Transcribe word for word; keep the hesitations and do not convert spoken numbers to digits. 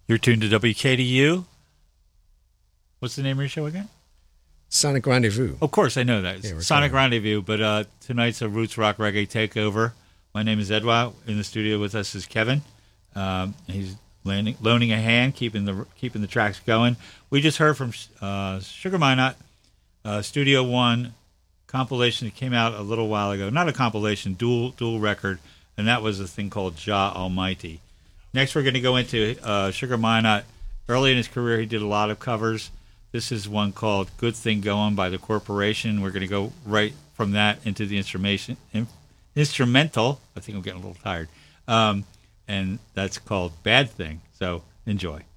You're tuned to W K D U. What's the name of your show again? Sonic Rendezvous. Of course, I know that. It's Yeah, we're Sonic talking- Rendezvous, but uh, tonight's a Roots Rock Reggae Takeover. My name is Edwa. In the studio with us is Kevin. Um, he's landing, loaning a hand, keeping the keeping the tracks going. We just heard from uh, Sugar Minot, uh, Studio One compilation that came out a little while ago. Not a compilation, dual dual record, and that was a thing called Jah Almighty. Next, we're going to go into uh, Sugar Minot. Early in his career, he did a lot of covers. This is one called Good Thing Going by The Corporation. We're going to go right from that into the instrumentation, in, instrumental. I think I'm getting a little tired. Um, and that's called Bad Thing. So enjoy.